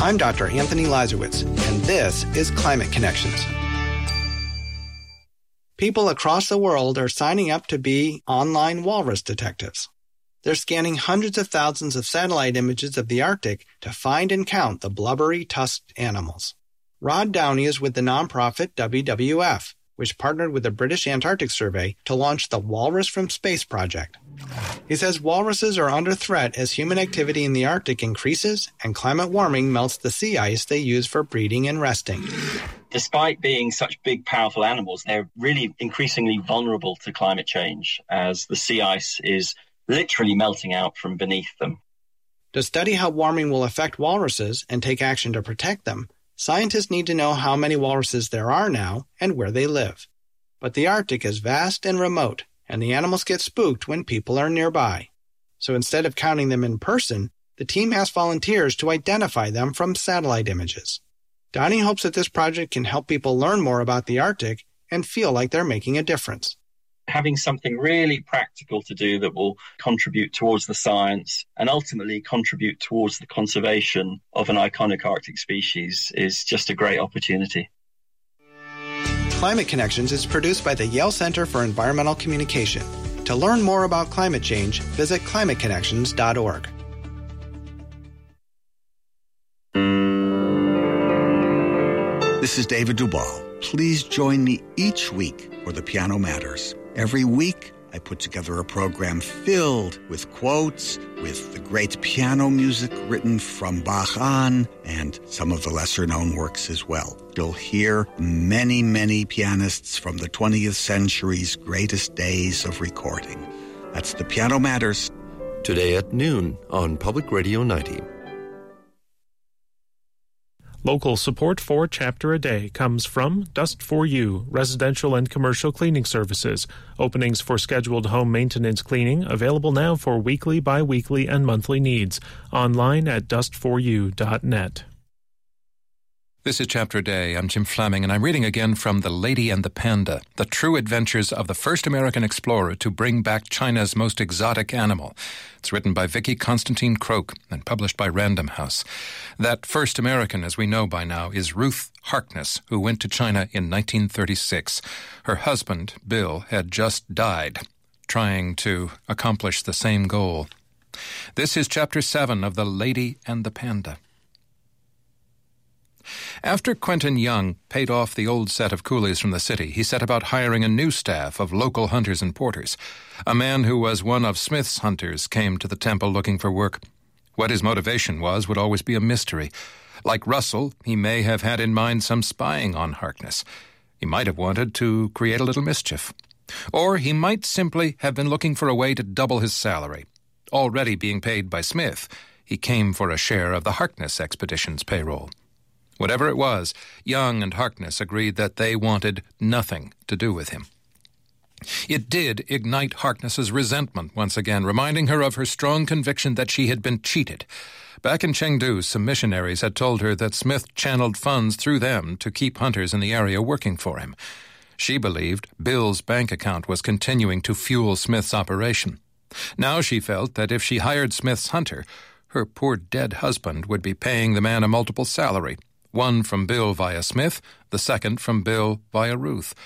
I'm Dr. Anthony Lazarowitz, and this is Climate Connections. People across the world are signing up to be online walrus detectives. They're scanning hundreds of thousands of satellite images of the Arctic to find and count the blubbery, tusked animals. Rod Downey is with the nonprofit WWF, which partnered with the British Antarctic Survey to launch the Walrus from Space project. He says walruses are under threat as human activity in the Arctic increases and climate warming melts the sea ice they use for breeding and resting. Despite being such big, powerful animals, they're really increasingly vulnerable to climate change as the sea ice is literally melting out from beneath them. To study how warming will affect walruses and take action to protect them, scientists need to know how many walruses there are now and where they live. But the Arctic is vast and remote, and the animals get spooked when people are nearby. So instead of counting them in person, the team asked volunteers to identify them from satellite images. Downey hopes that this project can help people learn more about the Arctic and feel like they're making a difference. Having something really practical to do that will contribute towards the science and ultimately contribute towards the conservation of an iconic Arctic species is just a great opportunity. Climate Connections is produced by the Yale Center for Environmental Communication. To learn more about climate change, visit climateconnections.org. This is David Duvall. Please join me each week for The Piano Matters. Every week, I put together a program filled with quotes, with the great piano music written from Bach on, and some of the lesser-known works as well. You'll hear many, many pianists from the 20th century's greatest days of recording. That's The Piano Matters. Today at noon on Public Radio 90. Local support for Chapter a Day comes from Dust4U, residential and commercial cleaning services. Openings for scheduled home maintenance cleaning available now for weekly, bi-weekly, and monthly needs. Online at dust4u.net. This is Chapter a Day. I'm Jim Fleming, and I'm reading again from The Lady and the Panda, the true adventures of the first American explorer to bring back China's most exotic animal. It's written by Vicky Constantine Croak and published by Random House. That first American, as we know by now, is Ruth Harkness, who went to China in 1936. Her husband, Bill, had just died, trying to accomplish the same goal. This is Chapter 7 of The Lady and the Panda. After Quentin Young paid off the old set of coolies from the city, he set about hiring a new staff of local hunters and porters. A man who was one of Smith's hunters came to the temple looking for work. What his motivation was would always be a mystery. Like Russell, he may have had in mind some spying on Harkness. He might have wanted to create a little mischief. Or he might simply have been looking for a way to double his salary. Already being paid by Smith, he came for a share of the Harkness expedition's payroll. Whatever it was, Young and Harkness agreed that they wanted nothing to do with him. It did ignite Harkness's resentment once again, reminding her of her strong conviction that she had been cheated. Back in Chengdu, some missionaries had told her that Smith channeled funds through them to keep hunters in the area working for him. She believed Bill's bank account was continuing to fuel Smith's operation. Now she felt that if she hired Smith's hunter, her poor dead husband would be paying the man a multiple salary. One from Bill via Smith, the second from Bill via Ruth.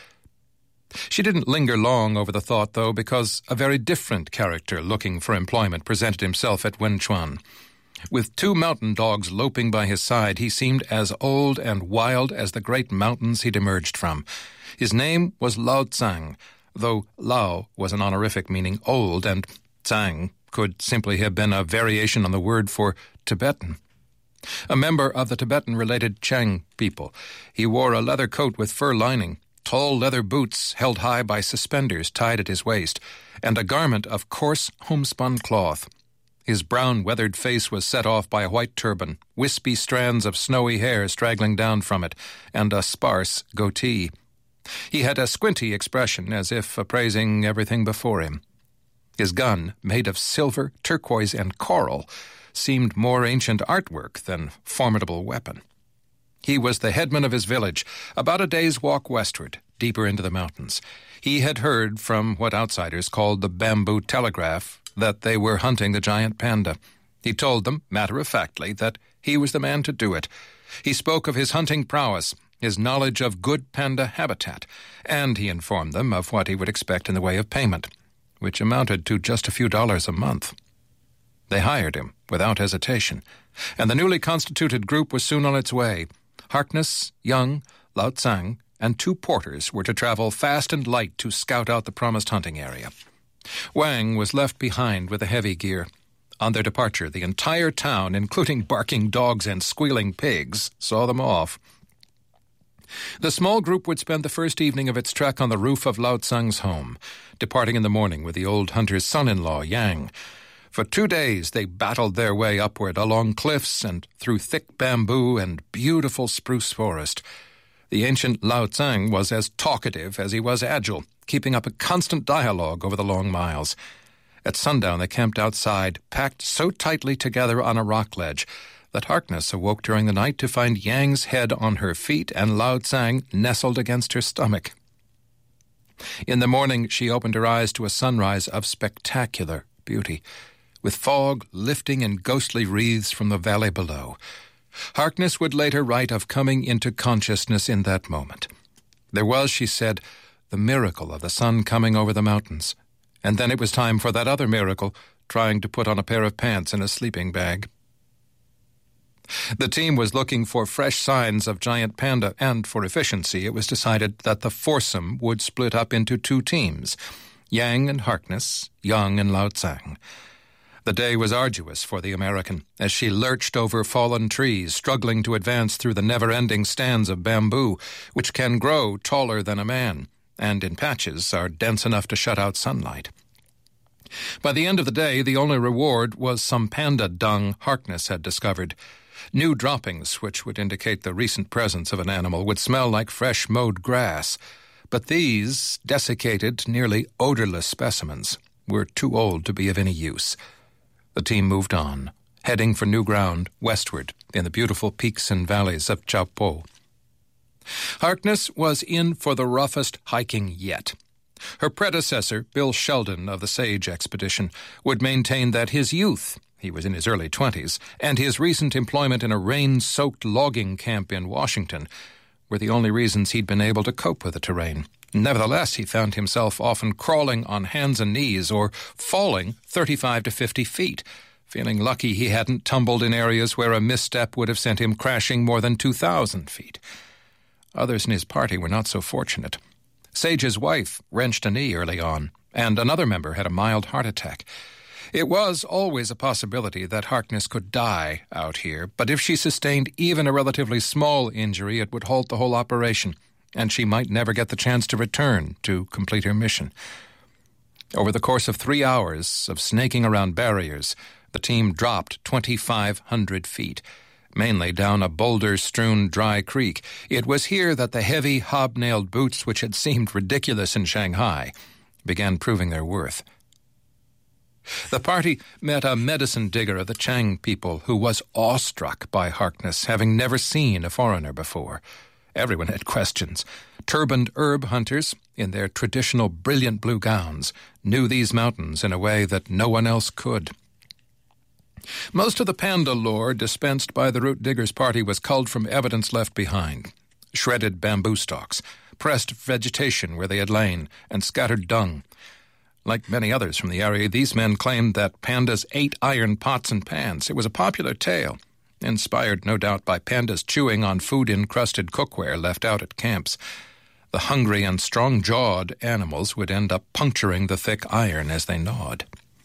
She didn't linger long over the thought, though, because a very different character looking for employment presented himself at Wenchuan. With 2 mountain dogs loping by his side, he seemed as old and wild as the great mountains he'd emerged from. His name was Lao Tsang, though Lao was an honorific meaning old, and Tsang could simply have been a variation on the word for Tibetan. A member of the Tibetan-related Chang people, he wore a leather coat with fur lining, tall leather boots held high by suspenders tied at his waist, and a garment of coarse homespun cloth. His brown, weathered face was set off by a white turban, wispy strands of snowy hair straggling down from it, and a sparse goatee. He had a squinty expression, as if appraising everything before him. His gun, made of silver, turquoise, and coral, seemed more ancient artwork than formidable weapon. He was the headman of his village, about a day's walk westward, deeper into the mountains. He had heard from what outsiders called the bamboo telegraph that they were hunting the giant panda. He told them, matter-of-factly, that he was the man to do it. He spoke of his hunting prowess, his knowledge of good panda habitat, and he informed them of what he would expect in the way of payment, which amounted to just a few dollars a month. They hired him without hesitation, and the newly constituted group was soon on its way. Harkness, Young, Lao Tsang, and 2 porters were to travel fast and light to scout out the promised hunting area. Wang was left behind with the heavy gear. On their departure, the entire town, including barking dogs and squealing pigs, saw them off. The small group would spend the first evening of its trek on the roof of Lao Tsang's home, departing in the morning with the old hunter's son-in-law, Yang. For 2 days they battled their way upward along cliffs and through thick bamboo and beautiful spruce forest. The ancient Lao Tsang was as talkative as he was agile, keeping up a constant dialogue over the long miles. At sundown they camped outside, packed so tightly together on a rock ledge that Harkness awoke during the night to find Yang's head on her feet and Lao Tsang nestled against her stomach. In the morning she opened her eyes to a sunrise of spectacular beauty, with fog lifting in ghostly wreaths from the valley below. Harkness would later write of coming into consciousness in that moment. There was, she said, the miracle of the sun coming over the mountains, and then it was time for that other miracle, trying to put on a pair of pants and a sleeping bag. The team was looking for fresh signs of giant panda, and for efficiency it was decided that the foursome would split up into 2 teams, Yang and Harkness, Young and Lao Tsang. The day was arduous for the American, as she lurched over fallen trees, struggling to advance through the never-ending stands of bamboo, which can grow taller than a man, and in patches are dense enough to shut out sunlight. By the end of the day, the only reward was some panda dung Harkness had discovered. New droppings, which would indicate the recent presence of an animal, would smell like fresh mowed grass, but these desiccated, nearly odorless specimens were too old to be of any use. The team moved on, heading for new ground westward in the beautiful peaks and valleys of Chao Po. Harkness was in for the roughest hiking yet. Her predecessor, Bill Sheldon of the Sage Expedition, would maintain that his youth, he was in his early 20s, and his recent employment in a rain-soaked logging camp in Washington were the only reasons he'd been able to cope with the terrain. Nevertheless, he found himself often crawling on hands and knees or falling 35 to 50 feet, feeling lucky he hadn't tumbled in areas where a misstep would have sent him crashing more than 2,000 feet. Others in his party were not so fortunate. Sage's wife wrenched a knee early on, and another member had a mild heart attack. It was always a possibility that Harkness could die out here, but if she sustained even a relatively small injury, it would halt the whole operation, and she might never get the chance to return to complete her mission. Over the course of 3 hours of snaking around barriers, the team dropped 2,500 feet, mainly down a boulder-strewn dry creek. It was here that the heavy, hobnailed boots, which had seemed ridiculous in Shanghai, began proving their worth. The party met a medicine digger of the Chang people who was awestruck by Harkness, having never seen a foreigner before. Everyone had questions. Turbaned herb hunters, in their traditional brilliant blue gowns, knew these mountains in a way that no one else could. Most of the panda lore dispensed by the root diggers party was culled from evidence left behind. Shredded bamboo stalks, pressed vegetation where they had lain, and scattered dung. Like many others from the area, these men claimed that pandas ate iron pots and pans. It was a popular tale, inspired no doubt by pandas chewing on food-encrusted cookware left out at camps. The hungry and strong-jawed animals would end up puncturing the thick iron as they gnawed.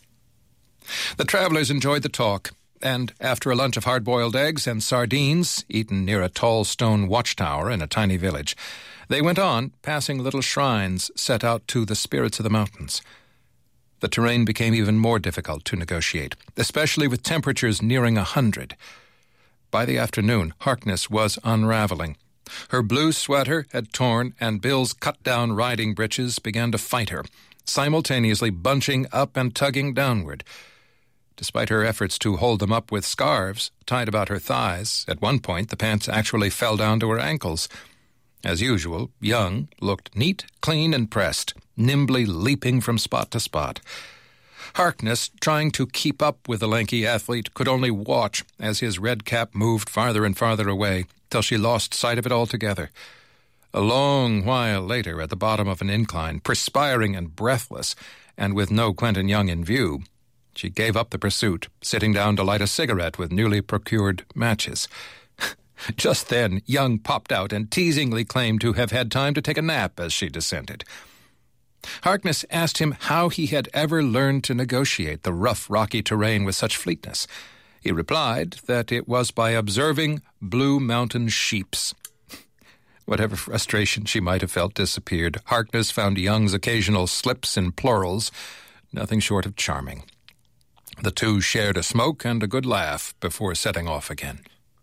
The travelers enjoyed the talk, and after a lunch of hard-boiled eggs and sardines, eaten near a tall stone watchtower in a tiny village, they went on, passing little shrines set out to the spirits of the mountains. The terrain became even more difficult to negotiate, especially with temperatures nearing 100. By the afternoon, Harkness was unraveling. Her blue sweater had torn, and Bill's cut-down riding breeches began to fight her, simultaneously bunching up and tugging downward. Despite her efforts to hold them up with scarves tied about her thighs, at one point the pants actually fell down to her ankles. As usual, Young looked neat, clean, and pressed, nimbly leaping from spot to spot. Harkness, trying to keep up with the lanky athlete, could only watch as his red cap moved farther and farther away, till she lost sight of it altogether. A long while later, at the bottom of an incline, perspiring and breathless, and with no Quentin Young in view, she gave up the pursuit, sitting down to light a cigarette with newly procured matches. Just then, Young popped out and teasingly claimed to have had time to take a nap as she descended. Harkness asked him how he had ever learned to negotiate the rough, rocky terrain with such fleetness. He replied that it was by observing Blue Mountain sheeps. Whatever frustration she might have felt disappeared. Harkness found Young's occasional slips in plurals nothing short of charming. The two shared a smoke and a good laugh before setting off again.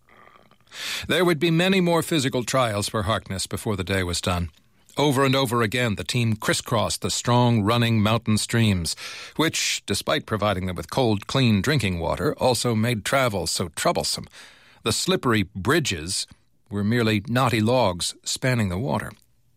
There would be many more physical trials for Harkness before the day was done. Over and over again, the team crisscrossed the strong, running mountain streams, which, despite providing them with cold, clean drinking water, also made travel so troublesome. The slippery bridges were merely knotty logs spanning the water.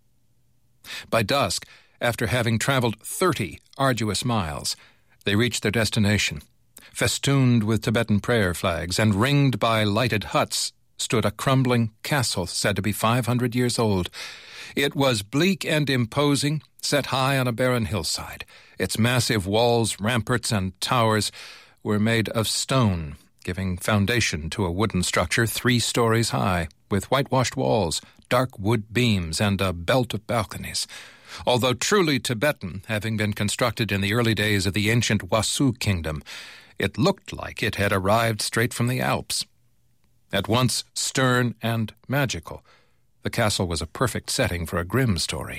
By dusk, after having traveled 30 arduous miles, they reached their destination. Festooned with Tibetan prayer flags and ringed by lighted huts stood a crumbling castle said to be 500 years old. It was bleak and imposing, set high on a barren hillside. Its massive walls, ramparts, and towers were made of stone, giving foundation to a wooden structure 3 stories high, with whitewashed walls, dark wood beams, and a belt of balconies. Although truly Tibetan, having been constructed in the early days of the ancient Wasu kingdom, it looked like it had arrived straight from the Alps. At once stern and magical, the castle was a perfect setting for a grim story.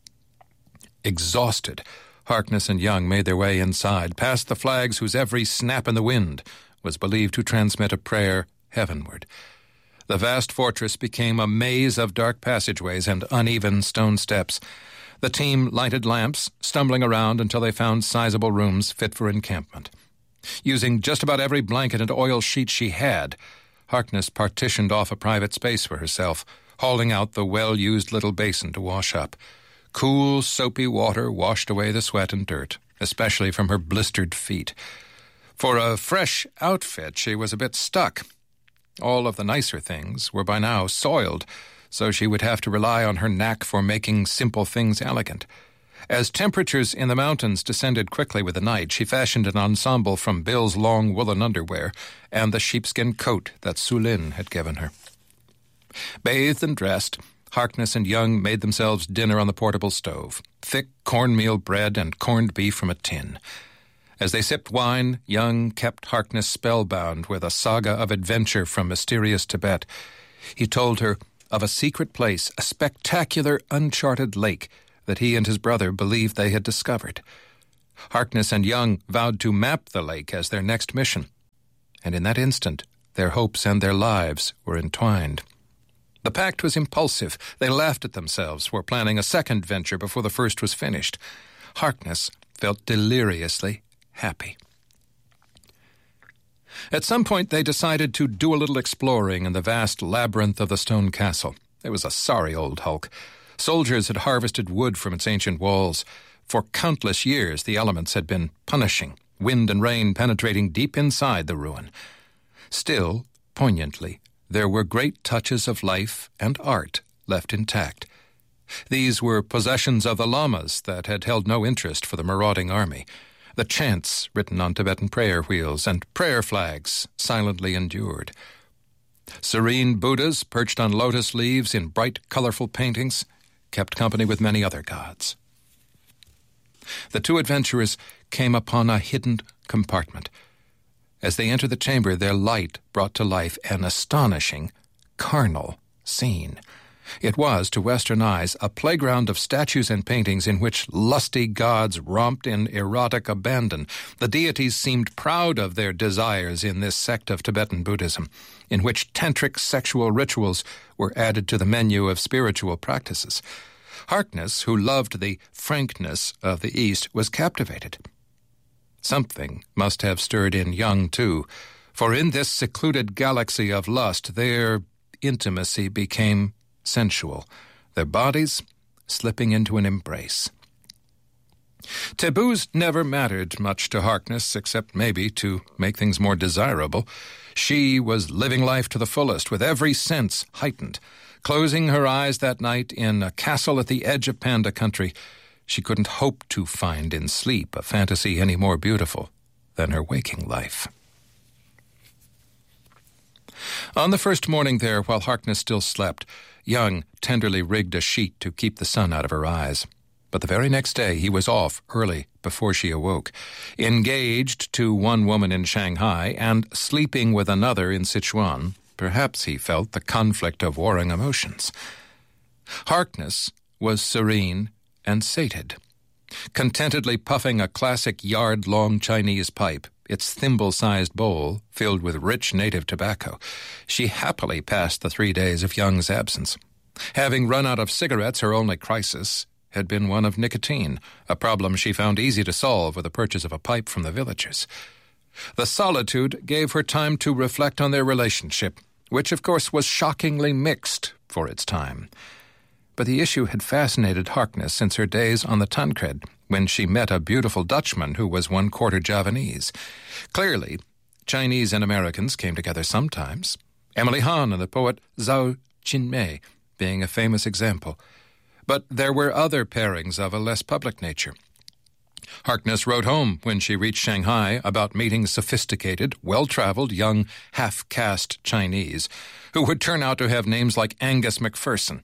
Exhausted, Harkness and Young made their way inside, past the flags whose every snap in the wind was believed to transmit a prayer heavenward. The vast fortress became a maze of dark passageways and uneven stone steps. The team lighted lamps, stumbling around until they found sizable rooms fit for encampment. Using just about every blanket and oil sheet she had, Harkness partitioned off a private space for herself, hauling out the well-used little basin to wash up. Cool, soapy water washed away the sweat and dirt, especially from her blistered feet. For a fresh outfit, she was a bit stuck. All of the nicer things were by now soiled, so she would have to rely on her knack for making simple things elegant. As temperatures in the mountains descended quickly with the night, she fashioned an ensemble from Bill's long woolen underwear and the sheepskin coat that Sulin had given her. Bathed and dressed, Harkness and Young made themselves dinner on the portable stove, thick cornmeal bread and corned beef from a tin. As they sipped wine, Young kept Harkness spellbound with a saga of adventure from mysterious Tibet. He told her of a secret place, a spectacular, uncharted lake that he and his brother believed they had discovered. Harkness and Young vowed to map the lake as their next mission, and in that instant, their hopes and their lives were entwined. The pact was impulsive. They laughed at themselves for planning a second venture before the first was finished. Harkness felt deliriously happy. At some point, they decided to do a little exploring in the vast labyrinth of the stone castle. It was a sorry old hulk. Soldiers had harvested wood from its ancient walls. For countless years, the elements had been punishing, wind and rain penetrating deep inside the ruin. Still, poignantly, there were great touches of life and art left intact. These were possessions of the lamas that had held no interest for the marauding army. The chants written on Tibetan prayer wheels and prayer flags silently endured. Serene Buddhas perched on lotus leaves in bright, colorful paintings kept company with many other gods. The two adventurers came upon a hidden compartment. As they entered the chamber, their light brought to life an astonishing, carnal scene. It was, to Western eyes, a playground of statues and paintings in which lusty gods romped in erotic abandon. The deities seemed proud of their desires in this sect of Tibetan Buddhism, in which tantric sexual rituals were added to the menu of spiritual practices. Harkness, who loved the frankness of the East, was captivated. Something must have stirred in Young, too, for in this secluded galaxy of lust, their intimacy became sensual, their bodies slipping into an embrace. Taboos never mattered much to Harkness, except maybe to make things more desirable. She was living life to the fullest, with every sense heightened. Closing her eyes that night in a castle at the edge of Panda Country, she couldn't hope to find in sleep a fantasy any more beautiful than her waking life. On the first morning there, while Harkness still slept, Young tenderly rigged a sheet to keep the sun out of her eyes. But the very next day he was off early before she awoke, engaged to one woman in Shanghai and sleeping with another in Sichuan. Perhaps he felt the conflict of warring emotions. Harkness was serene and sated, contentedly puffing a classic yard-long Chinese pipe, its thimble-sized bowl filled with rich native tobacco. She happily passed the 3 days of Young's absence. Having run out of cigarettes, her only crisis had been one of nicotine, a problem she found easy to solve with the purchase of a pipe from the villagers. The solitude gave her time to reflect on their relationship, which, of course, was shockingly mixed for its time. But the issue had fascinated Harkness since her days on the Tancred, when she met a beautiful Dutchman who was 1/4 Javanese. Clearly, Chinese and Americans came together sometimes, Emily Hahn and the poet Zhao Qinmei being a famous example. But there were other pairings of a less public nature. Harkness wrote home when she reached Shanghai about meeting sophisticated, well-traveled, young, half-caste Chinese who would turn out to have names like Angus McPherson.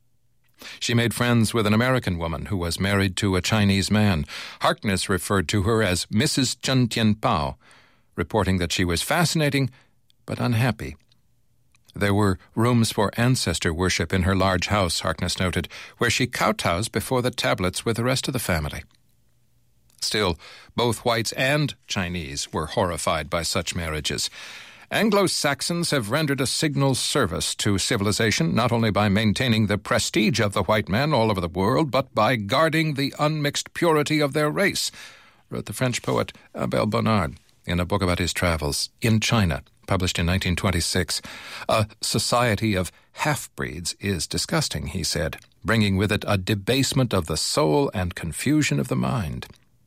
She made friends with an American woman who was married to a Chinese man. Harkness referred to her as Mrs. Chen Tianpao, reporting that she was fascinating but unhappy. There were rooms for ancestor worship in her large house, Harkness noted, where she kowtows before the tablets with the rest of the family. Still, both whites and Chinese were horrified by such marriages. Anglo-Saxons have rendered a signal service to civilization, not only by maintaining the prestige of the white man all over the world, but by guarding the unmixed purity of their race, wrote the French poet Abel Bonnard in a book about his travels in China, published in 1926. A society of half-breeds is disgusting, he said, bringing with it a debasement of the soul and confusion of the mind.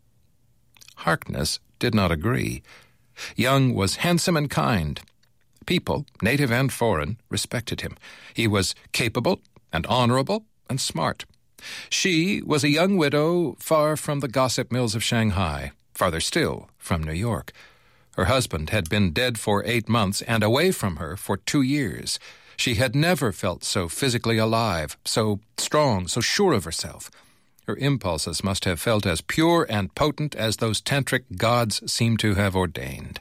Harkness did not agree. Young was handsome and kind. People, native and foreign, respected him. He was capable and honorable and smart. She was a young widow far from the gossip mills of Shanghai, farther still from New York. Her husband had been dead for 8 months and away from her for 2 years. She had never felt so physically alive, so strong, so sure of herself. Her impulses must have felt as pure and potent as those tantric gods seem to have ordained.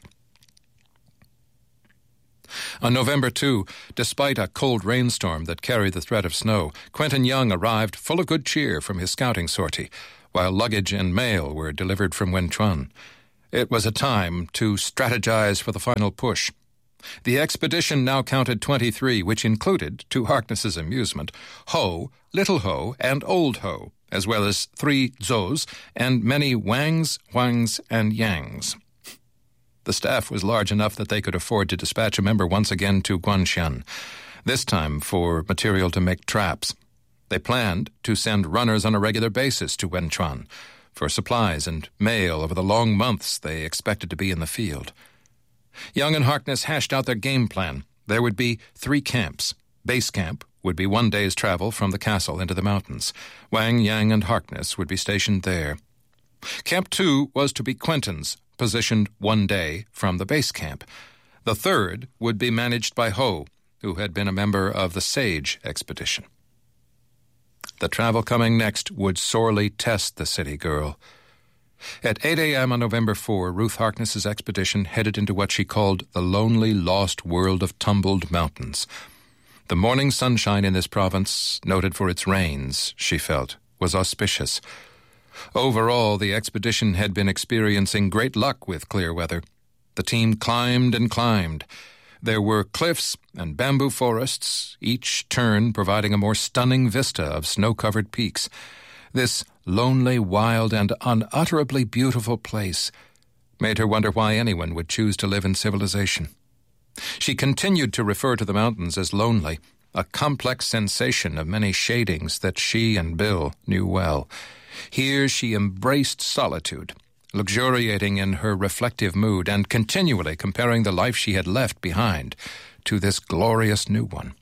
On November 2, despite a cold rainstorm that carried the threat of snow, Quentin Young arrived full of good cheer from his scouting sortie, while luggage and mail were delivered from Wenchuan. It was a time to strategize for the final push. The expedition now counted 23, which included, to Harkness's amusement, Ho, Little Ho, and Old Ho, as well as 3 Zhous and many Wangs, Huangs, and Yangs. The staff was large enough that they could afford to dispatch a member once again to Guanshan, this time for material to make traps. They planned to send runners on a regular basis to Wenchuan for supplies and mail over the long months they expected to be in the field. Young and Harkness hashed out their game plan. There would be 3 camps. Base camp would be 1 day's travel from the castle into the mountains. Wang, Yang, and Harkness would be stationed there. Camp 2 was to be Quentin's, positioned 1 day from the base camp. The 3rd would be managed by Ho, who had been a member of the Sage expedition. The travel coming next would sorely test the city girl. At 8 a.m. on November 4, Ruth Harkness's expedition headed into what she called the lonely, lost world of tumbled mountains. The morning sunshine in this province, noted for its rains, she felt, was auspicious. Overall, the expedition had been experiencing great luck with clear weather. The team climbed and climbed. There were cliffs and bamboo forests, each turn providing a more stunning vista of snow-covered peaks. This lonely, wild, and unutterably beautiful place made her wonder why anyone would choose to live in civilization. She continued to refer to the mountains as lonely, a complex sensation of many shadings that she and Bill knew well. Here she embraced solitude, luxuriating in her reflective mood and continually comparing the life she had left behind to this glorious new one.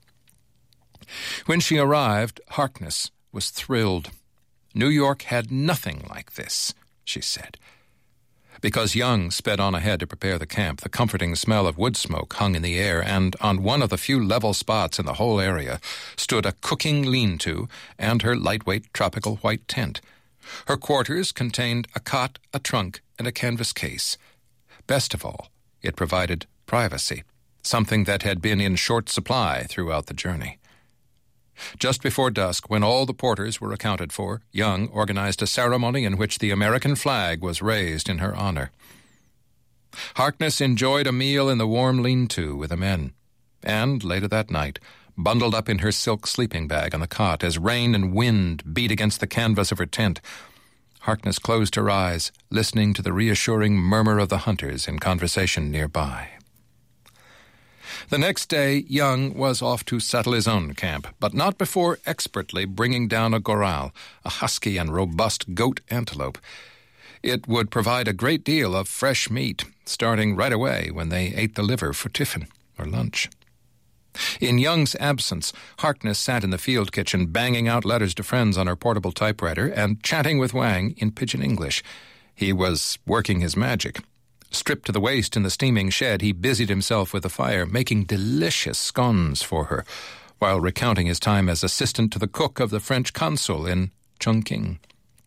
When she arrived, Harkness was thrilled. New York had nothing like this, she said. Because Young sped on ahead to prepare the camp, the comforting smell of wood smoke hung in the air, and on one of the few level spots in the whole area stood a cooking lean-to and her lightweight tropical white tent. Her quarters contained a cot, a trunk, and a canvas case. Best of all, it provided privacy, something that had been in short supply throughout the journey. Just before dusk, when all the porters were accounted for, Young organized a ceremony in which the American flag was raised in her honor. Harkness enjoyed a meal in the warm lean-to with the men, and later that night, bundled up in her silk sleeping bag on the cot as rain and wind beat against the canvas of her tent, Harkness closed her eyes, listening to the reassuring murmur of the hunters in conversation nearby. The next day, Young was off to settle his own camp, but not before expertly bringing down a goral, a husky and robust goat antelope. It would provide a great deal of fresh meat, starting right away when they ate the liver for tiffin or lunch. In Young's absence, Harkness sat in the field kitchen banging out letters to friends on her portable typewriter and chatting with Wang in pidgin English. He was working his magic. Stripped to the waist in the steaming shed, he busied himself with the fire, making delicious scones for her, while recounting his time as assistant to the cook of the French consul in Chongqing.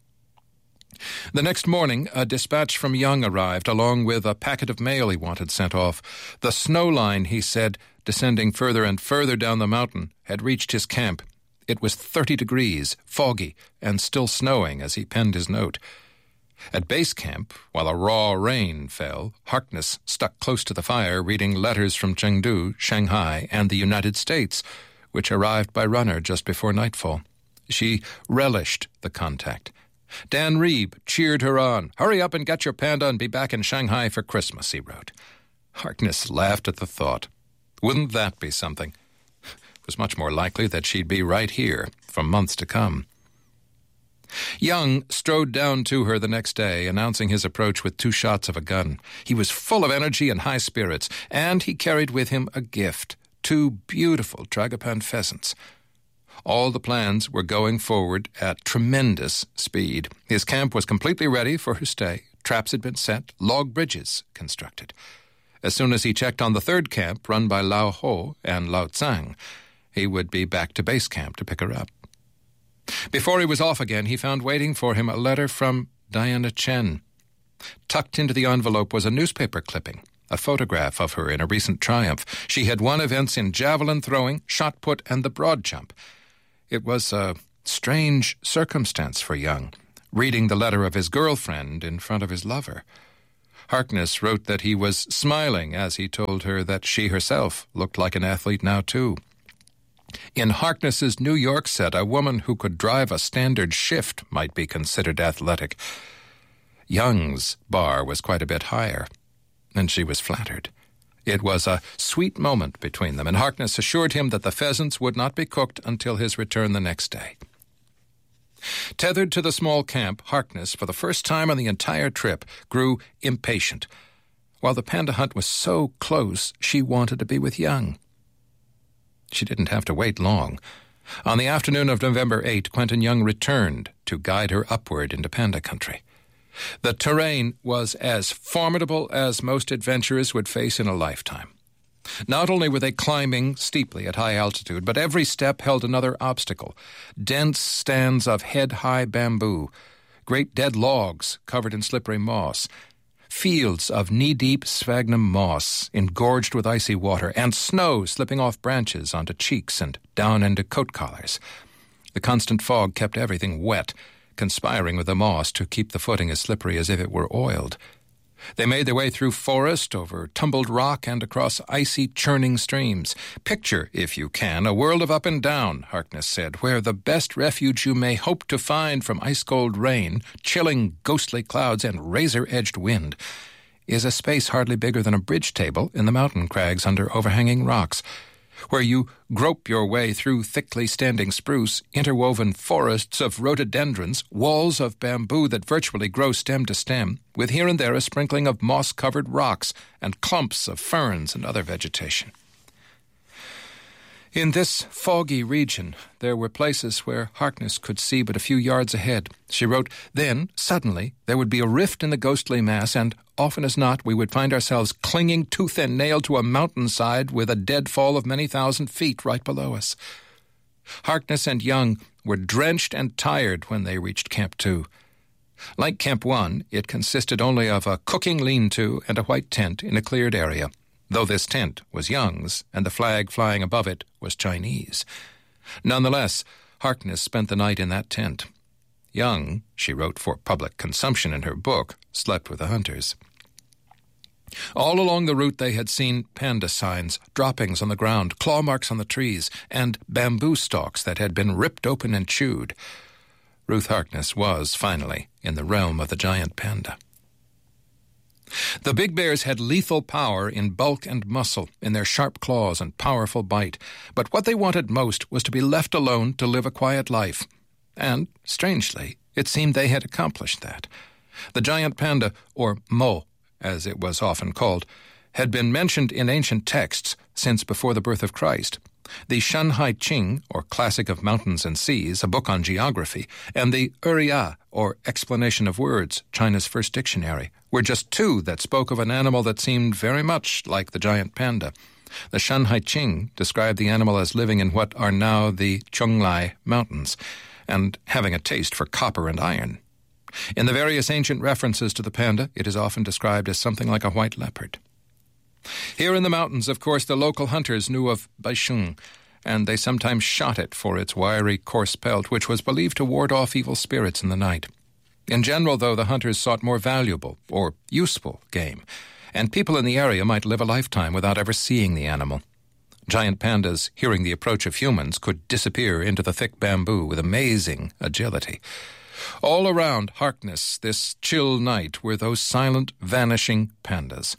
The next morning, a dispatch from Young arrived, along with a packet of mail he wanted sent off. The snow line, he said, descending further and further down the mountain, had reached his camp. It was 30 degrees, foggy, and still snowing as he penned his note. At base camp, while a raw rain fell, Harkness stuck close to the fire, reading letters from Chengdu, Shanghai, and the United States, which arrived by runner just before nightfall. She relished the contact. Dan Reeb cheered her on. "Hurry up and get your panda and be back in Shanghai for Christmas," he wrote. Harkness laughed at the thought. Wouldn't that be something? It was much more likely that she'd be right here for months to come. Young strode down to her the next day, announcing his approach with 2 shots of a gun. He was full of energy and high spirits, and he carried with him a gift, 2 beautiful Tragopan pheasants. All the plans were going forward at tremendous speed. His camp was completely ready for her stay. Traps had been set, log bridges constructed. As soon as he checked on the 3rd camp, run by Lao Ho and Lao Tsang, he would be back to base camp to pick her up. Before he was off again, he found waiting for him a letter from Diana Chen. Tucked into the envelope was a newspaper clipping, a photograph of her in a recent triumph. She had won events in javelin throwing, shot put, and the broad jump. It was a strange circumstance for Young, reading the letter of his girlfriend in front of his lover. Harkness wrote that he was smiling as he told her that she herself looked like an athlete now, too. In Harkness's New York set, a woman who could drive a standard shift might be considered athletic. Young's bar was quite a bit higher, and she was flattered. It was a sweet moment between them, and Harkness assured him that the pheasants would not be cooked until his return the next day. Tethered to the small camp, Harkness, for the first time on the entire trip, grew impatient. While the panda hunt was so close, she wanted to be with Young. She didn't have to wait long. On the afternoon of November 8, Quentin Young returned to guide her upward into panda country. The terrain was as formidable as most adventurers would face in a lifetime. Not only were they climbing steeply at high altitude, but every step held another obstacle. Dense stands of head-high bamboo, great dead logs covered in slippery moss, fields of knee-deep sphagnum moss engorged with icy water, and snow slipping off branches onto cheeks and down into coat collars. The constant fog kept everything wet, conspiring with the moss to keep the footing as slippery as if it were oiled. They made their way through forest, over tumbled rock, and across icy, churning streams. Picture, if you can, a world of up and down, Harkness said, where the best refuge you may hope to find from ice-cold rain, chilling, ghostly clouds, and razor-edged wind is a space hardly bigger than a bridge table in the mountain crags under overhanging rocks. where you grope your way through thickly standing spruce, interwoven forests of rhododendrons, walls of bamboo that virtually grow stem to stem, with here and there a sprinkling of moss-covered rocks and clumps of ferns and other vegetation. In this foggy region, there were places where Harkness could see but a few yards ahead. She wrote, then, suddenly, there would be a rift in the ghostly mass, and, often as not, we would find ourselves clinging tooth and nail to a mountainside with a deadfall of many thousand feet right below us. Harkness and Young were drenched and tired when they reached Camp 2. Like Camp 1, it consisted only of a cooking lean-to and a white tent in a cleared area, though this tent was Young's and the flag flying above it was Chinese. Nonetheless, Harkness spent the night in that tent. Young, she wrote for public consumption in her book, slept with the hunters. All along the route they had seen panda signs, droppings on the ground, claw marks on the trees, and bamboo stalks that had been ripped open and chewed. Ruth Harkness was, finally, in the realm of the giant panda. The big bears had lethal power in bulk and muscle, in their sharp claws and powerful bite, but what they wanted most was to be left alone to live a quiet life. And, strangely, it seemed they had accomplished that. The giant panda, or Mo, as it was often called, had been mentioned in ancient texts since before the birth of Christ. The Shanhai Qing, or Classic of Mountains and Seas, a book on geography, and the Uriya, or Explanation of Words, China's first dictionary, were just two that spoke of an animal that seemed very much like the giant panda. The Shanhai Qing described the animal as living in what are now the Chonglai Mountains, and having a taste for copper and iron. In the various ancient references to the panda, it is often described as something like a white leopard. Here in the mountains, of course, the local hunters knew of Baisheng, and they sometimes shot it for its wiry, coarse pelt, which was believed to ward off evil spirits in the night. In general, though, the hunters sought more valuable or useful game, and people in the area might live a lifetime without ever seeing the animal. Giant pandas, hearing the approach of humans, could disappear into the thick bamboo with amazing agility. All around Harkness this chill night were those silent, vanishing pandas.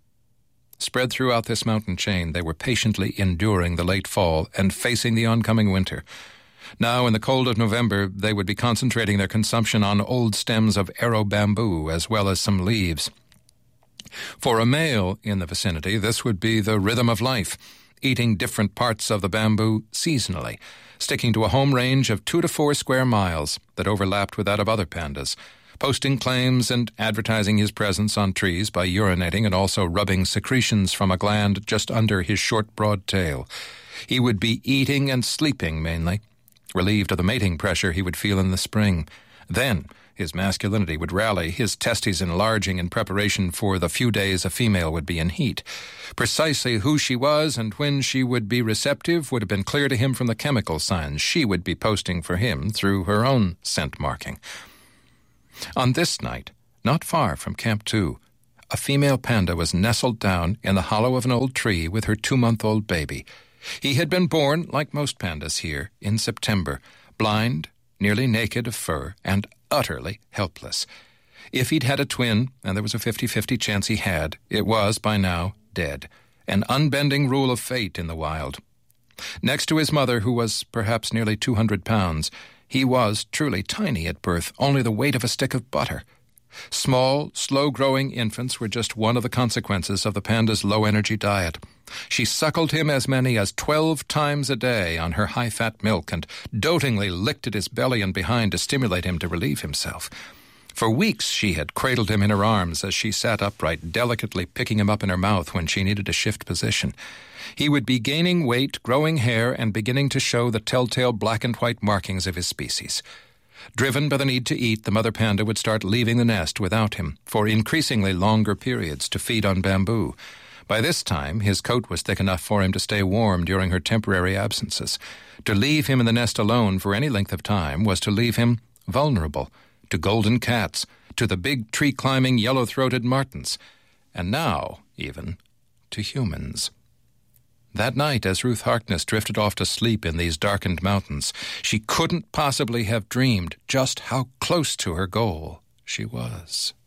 Spread throughout this mountain chain, they were patiently enduring the late fall and facing the oncoming winter. Now, in the cold of November, they would be concentrating their consumption on old stems of arrow bamboo as well as some leaves. For a male in the vicinity, this would be the rhythm of life, eating different parts of the bamboo seasonally, sticking to a home range of 2 to 4 square miles that overlapped with that of other pandas, posting claims and advertising his presence on trees by urinating and also rubbing secretions from a gland just under his short, broad tail. He would be eating and sleeping mainly, relieved of the mating pressure he would feel in the spring. Then his masculinity would rally, his testes enlarging in preparation for the few days a female would be in heat. Precisely who she was and when she would be receptive would have been clear to him from the chemical signs she would be posting for him through her own scent marking. On this night, not far from Camp 2, a female panda was nestled down in the hollow of an old tree with her 2-month-old baby. He had been born, like most pandas here, in September, blind, nearly naked of fur, and utterly helpless. If he'd had a twin, and there was a 50-50 chance he had, it was, by now, dead. An unbending rule of fate in the wild. Next to his mother, who was perhaps nearly 200 pounds, he was truly tiny at birth, only the weight of a stick of butter. Small, slow-growing infants were just one of the consequences of the panda's low-energy diet. She suckled him as many as 12 times a day on her high-fat milk and dotingly licked at his belly and behind to stimulate him to relieve himself. For weeks she had cradled him in her arms as she sat upright, delicately picking him up in her mouth when she needed to shift position. He would be gaining weight, growing hair, and beginning to show the telltale black and white markings of his species. Driven by the need to eat, the mother panda would start leaving the nest without him for increasingly longer periods to feed on bamboo. By this time, his coat was thick enough for him to stay warm during her temporary absences. To leave him in the nest alone for any length of time was to leave him vulnerable to golden cats, to the big tree-climbing yellow-throated martens, and now, even, to humans. That night, as Ruth Harkness drifted off to sleep in these darkened mountains, she couldn't possibly have dreamed just how close to her goal she was.